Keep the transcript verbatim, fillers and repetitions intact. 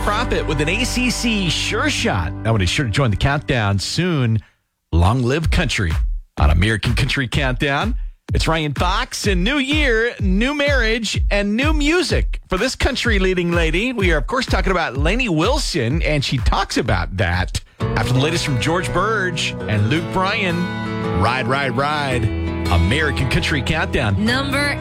Profit with an A C C sure shot. I want to sure to join the countdown soon. Long live country on American Country Countdown. It's Ryan Fox, and new year, new marriage, and new music for this country leading lady. We are, of course, talking about Lainey Wilson, and she talks about that after the latest from George Burge and Luke Bryan. Ride, ride, ride. American Country Countdown. Number